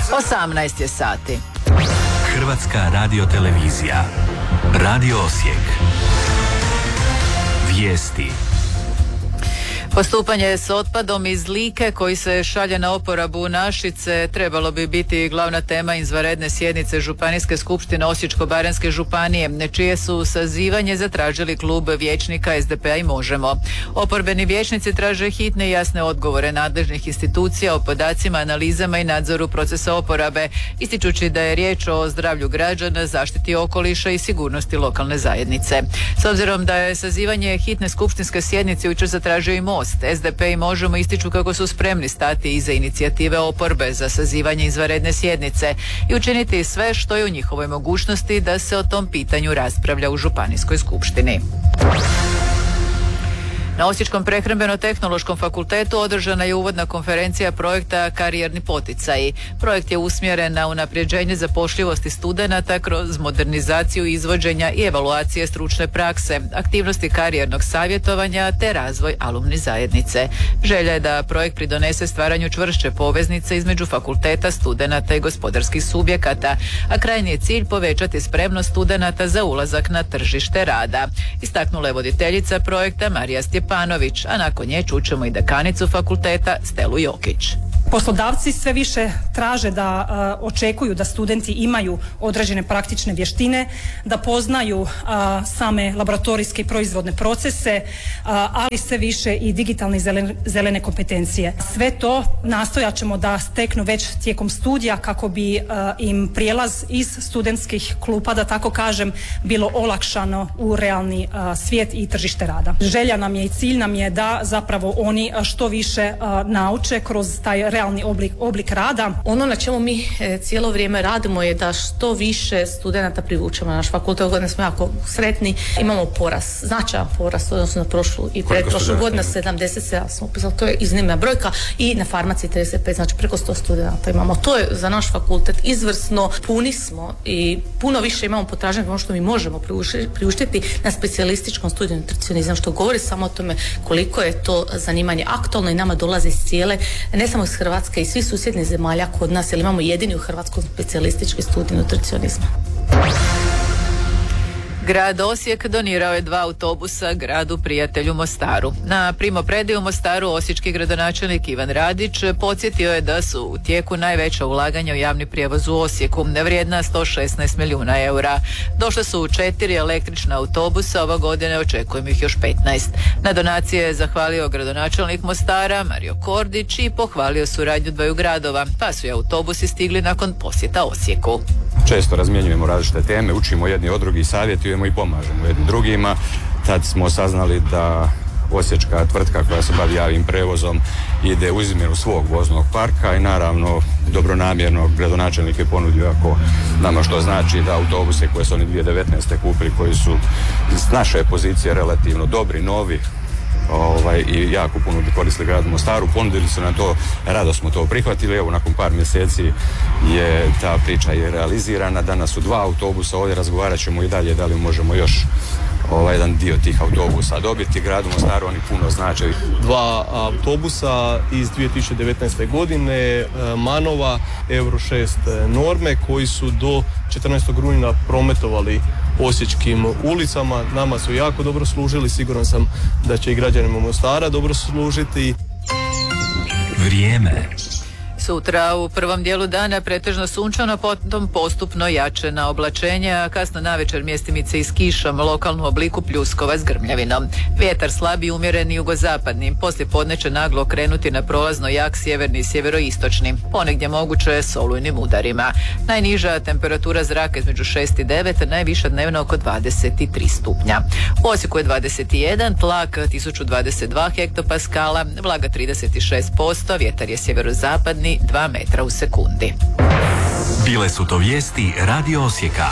18 je sati. Hrvatska radiotelevizija. Radio Osijek. Vijesti. Postupanje s otpadom iz Like koji se šalje na oporabu u Našice trebalo bi biti glavna tema izvanredne sjednice Županijske skupštine Osječko-baranjske županije, čije su sazivanje zatražili klub vijećnika SDP-a i Možemo. Oporbeni vijećnici traže hitne i jasne odgovore nadležnih institucija o podacima, analizama i nadzoru procesa oporabe, ističući da je riječ o zdravlju građana, zaštiti okoliša i sigurnosti lokalne zajednice. S obzirom da je sazivanje hitne skupštinske sjednice jučer zatražio i Most, SDP i Možemo ističu kako su spremni stati iza inicijative oporbe za sazivanje izvanredne sjednice i učiniti sve što je u njihovoj mogućnosti da se o tom pitanju raspravlja u Županijskoj skupštini. Na Osječkom prehrambeno-tehnološkom fakultetu održana je uvodna konferencija projekta Karijerni poticaji. Projekt je usmjeren na unapređenje zapošljivosti studenata kroz modernizaciju izvođenja i evaluacije stručne prakse, aktivnosti karijernog savjetovanja te razvoj alumni zajednice. Želja je da projekt pridonese stvaranju čvršće poveznice između fakulteta, studenata i gospodarskih subjekata, a krajnji je cilj povećati spremnost studenata za ulazak na tržište rada. Istaknula je voditeljica projekta Marija Stjepanović, a nakon nje čućemo i dekanicu fakulteta Stelu Jokić. Poslodavci sve više traže da očekuju da studenti imaju određene praktične vještine, da poznaju same laboratorijske i proizvodne procese, ali sve više i digitalne i zelene kompetencije. Sve to nastojat ćemo da steknu već tijekom studija kako bi im prijelaz iz studentskih klupa, da tako kažem, bilo olakšano u realni svijet i tržište rada. Želja nam je i cilj nam je da zapravo oni što više nauče kroz taj realni oblik rada. Ono na čemu mi cijelo vrijeme radimo je da što više studenata privučemo na naš fakultet. Godine smo jako sretni. Imamo porast, značajan porast odnosno na prošlu i pretprošlu godinu 77 smo upisali. To je iznimna brojka i na farmaciji 35, znači preko 100 studenata imamo. To je za naš fakultet izvrsno. Puni smo i puno više imamo potražnje ono što mi možemo priuštiti na specijalističkom studiju nutricionizam, što govori samo o tome koliko je to zanimanje aktualno i nama dolazi iz cijele, ne samo iz Hrvatske i svih susjednih zemalja kod nas, jer imamo jedini u Hrvatskoj specijalistički studij nutricionizma. Grad Osijek donirao je 2 autobusa gradu prijatelju Mostaru. Na primopredaju u Mostaru osječki gradonačelnik Ivan Radić podsjetio je da su u tijeku najveća ulaganja u javni prijevoz u Osijeku, vrijedna 116 milijuna eura. Došle su 4 električna autobusa, ove godine očekujemo ih još 15. Na donacije je zahvalio gradonačelnik Mostara Mario Kordić i pohvalio suradnju dvaju gradova, pa su i autobusi stigli nakon posjeta Osijeku. Često razmjenjujemo različite teme, učimo jedni od drugih, savjetujemo i pomažemo jedni drugima. Tad smo saznali da osječka tvrtka koja se bavi javnim prevozom ide u izmjenu svog voznog parka i naravno dobronamjerno gradonačelnik je ponudio, ako nama što znači, da autobuse koje su oni 2019. kupili, koji su s naše pozicije relativno dobri, novi, i jako puno bi koristili gradu Mostaru, ponudili su nam to, rado smo to prihvatili. Evo, nakon par mjeseci je ta priča je realizirana. Danas su 2 autobusa, ovdje razgovarat ćemo i dalje da li možemo još jedan dio tih autobusa dobiti. Gradu Mostaru oni puno znače. 2 autobusa iz 2019. godine, Manova, Euro 6 norme, koji su do 14. rujna prometovali osječkim ulicama. Nama su jako dobro služili, siguran sam da će i građanima Mostara dobro služiti. Vrijeme. Sutra u prvom dijelu dana pretežno sunčano, potom postupno jačena oblačenja, kasno navečer mjestimice i s kišom, lokalnu obliku pljuskova s grmljavinom. Vjetar slab i umjereni jugozapadni, poslije podne će naglo okrenuti na prolazno jak sjeverni i sjeveroistočni, ponegdje moguće s olujnim udarima. Najniža temperatura zraka između 6 i 9, najviša dnevno oko 23 stupnja. U Osijeku je 21, tlak 1022 hektopaskala, vlaga 36%, vjetar je sjeverozapadni 2 metra u sekundi. Bile su to vijesti Radio Osijeka.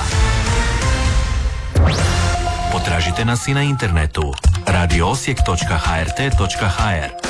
Potražite nas i na internetu radioosijek.hrt.hr.